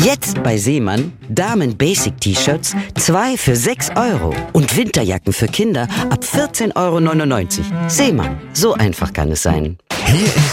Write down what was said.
Jetzt bei Seemann Damen-Basic-T-Shirts 2 für 6 € und Winterjacken für Kinder ab 14,99 €. Seemann, so einfach kann es sein. Hier ist